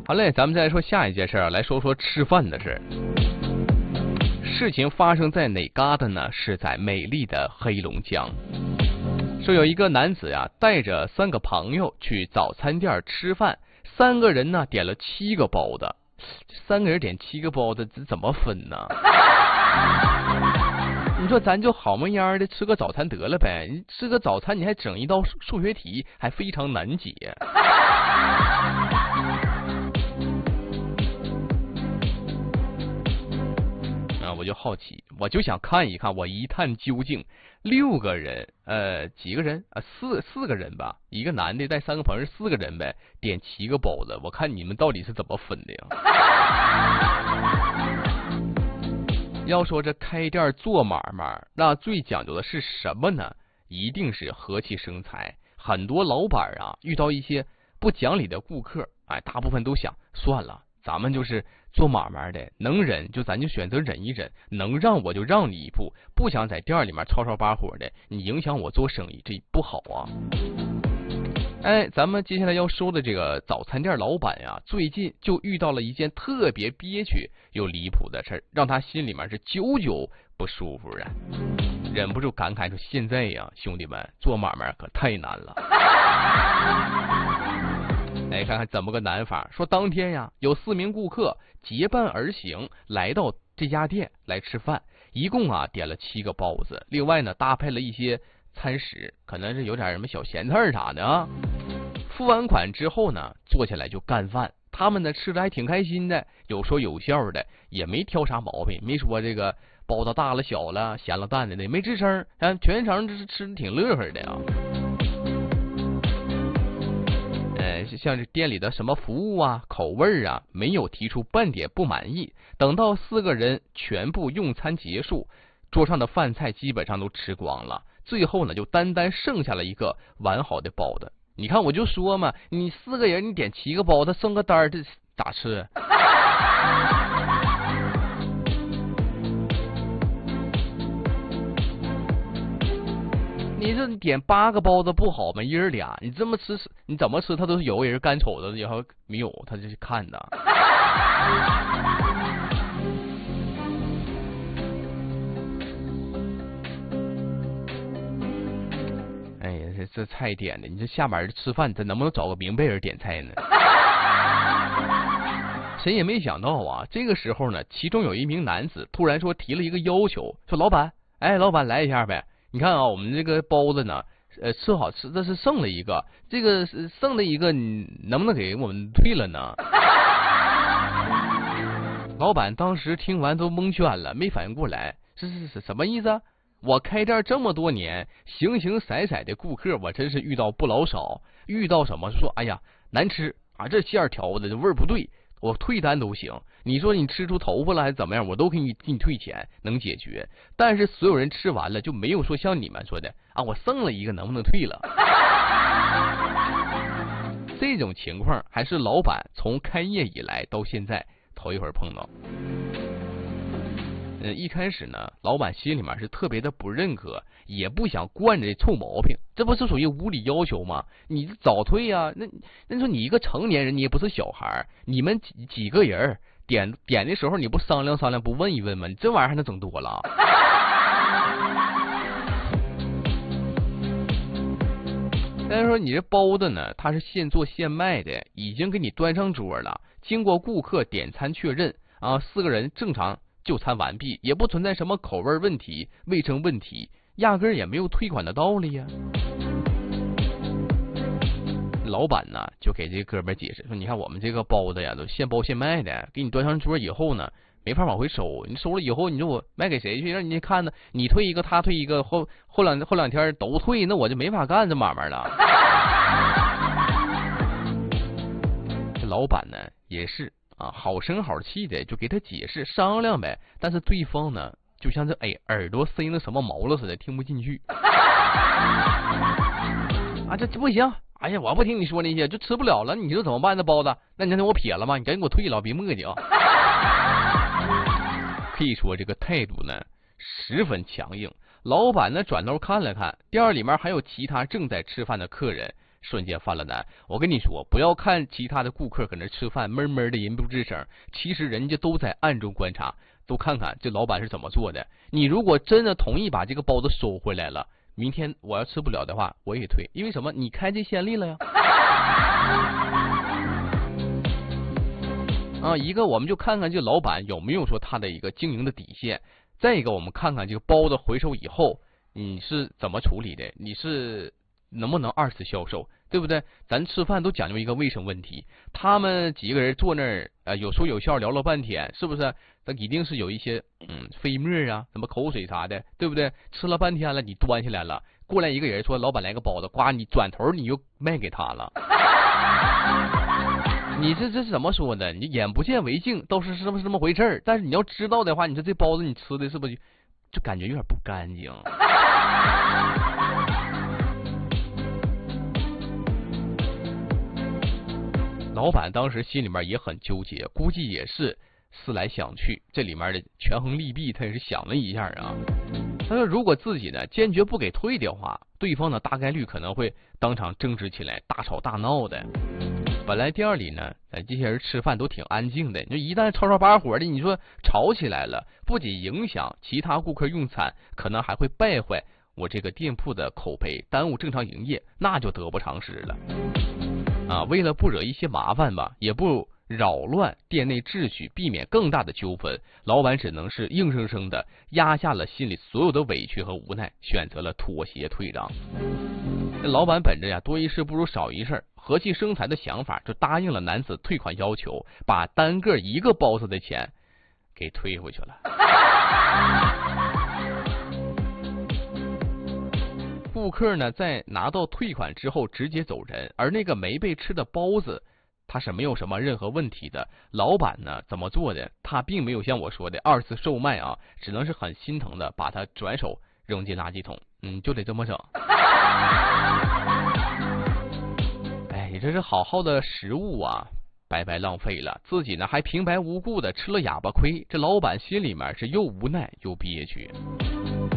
好嘞，咱们再来说下一件事儿，来说说吃饭的事儿。事情发生在哪旮瘩呢？是在美丽的黑龙江。说有一个男子呀，带着3个朋友去早餐店吃饭，3个人呢点了7个包子。这3个人点7个包子，这怎么分呢？你说咱就好么样的吃个早餐得了呗？你吃个早餐你还整一道数学题，还非常难解。我就好奇，我就想看一看，我一探究竟。6个人，几个人啊？四个人吧，一个男的带3个朋友是4个人呗，点7个包子，我看你们到底是怎么分的呀？要说这开店做买卖，那最讲究的是什么呢？一定是和气生财。很多老板啊，遇到一些不讲理的顾客，大部分都想算了，咱们就是做买卖的，能忍就咱就选择忍一忍，能让我就让你一步，不想在店里面吵吵把火的，你影响我做生意，这不好啊。咱们接下来要说的这个早餐店老板呀，最近就遇到了一件特别憋屈又离谱的事儿，让他心里面是久久不舒服啊，忍不住感慨说：现在呀，兄弟们做买卖可太难了。来看看怎么个难法。说当天呀，有4名顾客结伴而行，来到这家店来吃饭，一共啊点了7个包子，另外呢搭配了一些餐食，可能是有点什么小咸菜啥的啊。付完款之后呢，坐下来就干饭。他们呢吃的还挺开心的，有说有笑的，也没挑啥毛病，没说这个包子大了小了、咸了淡的，也没吱声，全程这是吃的挺乐呵的啊。像这店里的什么服务啊、口味啊，没有提出半点不满意。等到4个人全部用餐结束，桌上的饭菜基本上都吃光了，最后呢就单剩下了一个完好的包子。你看我就说嘛，你4个人你点7个包子，剩个单这咋吃？你这点8个包子不好吗？一人俩，你这么吃，你怎么吃他都是有人干瞅着，然后没有他就去看的。哎呀，这菜点的，你这下班吃饭，咱能不能找个明白人点菜呢？谁也没想到啊，这个时候呢，其中有一名男子突然说提了一个要求，说老板，老板来一下呗。你看啊，我们这个包子呢，吃好吃，这是剩了一个，这个剩的一个，你能不能给我们退了呢？老板当时听完都蒙圈了，没反应过来，是什么意思啊？我开店这么多年，形形色色的顾客，我真是遇到不老少。遇到什么说，哎呀难吃啊，这馅调的这味儿不对，我退单都行。你说你吃出头发了还是怎么样，我都给你退钱，能解决。但是所有人吃完了，就没有说像你们说的啊，我剩了一个能不能退了？这种情况还是老板从开业以来到现在头一回碰到。一开始呢，老板心里面是特别的不认可，也不想惯着这臭毛病，这不是属于无理要求吗？你早退呀，那说你一个成年人，你也不是小孩，你们几个人点的时候你不商量商量，不问一问吗？你这玩意儿还能整多了？但是说你这包子呢，它是现做现卖的，已经给你端上桌了，经过顾客点餐确认啊，4个人正常就餐完毕，也不存在什么口味问题、卫生问题，压根儿也没有退款的道理呀。老板呢就给这哥们解释说，你看我们这个包子呀都现包现卖的，给你端上桌以后呢，没法往回收，你收了以后，你说我卖给谁去？让你看呢，你退一个他退一个，后两天都退，那我就没法干这买卖了。这老板呢也是啊，好声好气的就给他解释商量呗，但是对方呢就像这耳朵塞那什么毛了似的，听不进去。啊，这不行！哎呀，我不听你说那些，就吃不了了。你说怎么办？这包子，那你让我撇了吗？你赶紧给我退了，别磨叽啊！可以说这个态度呢十分强硬。老板呢转头看了看，店里面还有其他正在吃饭的客人， 瞬间犯了难。我跟你说，不要看其他的顾客搁那吃饭闷闷的人不吱声，其实人家都在暗中观察，都看看这老板是怎么做的。你如果真的同意把这个包子收回来了，明天我要吃不了的话，我也退，因为什么？你开这先例了呀。一个我们就看看这老板有没有说他的一个经营的底线，再一个我们看看这个包子回收以后你是怎么处理的，你是能不能二次销售，对不对？咱吃饭都讲究一个卫生问题，他们几个人坐那儿有说有笑聊了半天，是不是？那一定是有一些飞沫啊，什么口水啥的，对不对？吃了半天了，你端起来了，过来一个人说老板来个包子，呱，你转头你又卖给他了。你这是怎么说呢？你眼不见为净，都是这么回事儿。但是你要知道的话，你说这包子你吃的是不是就感觉有点不干净？老板当时心里面也很纠结，估计也是思来想去，这里面的权衡利弊，他也是想了一下啊。他说，如果自己呢坚决不给退的话，对方呢大概率可能会当场争执起来，大吵大闹的。本来店里呢，这些人吃饭都挺安静的，你说一旦吵吵把火的，你说吵起来了，不仅影响其他顾客用餐，可能还会败坏我这个店铺的口碑，耽误正常营业，那就得不偿失了。为了不惹一些麻烦吧，也不扰乱店内秩序，避免更大的纠纷，老板只能是硬生生的压下了心里所有的委屈和无奈，选择了妥协退让。老板本着多一事不如少一事，和气生财的想法，就答应了男子退款要求，把单个一个包子的钱给退回去了。顾客呢在拿到退款之后直接走人，而那个没被吃的包子他是没有什么任何问题的。老板呢怎么做的？他并没有像我说的二次售卖啊，只能是很心疼的把它转手扔进垃圾桶。就得这么整。你这是好好的食物啊，白白浪费了，自己呢还平白无故的吃了哑巴亏，这老板心里面是又无奈又憋屈。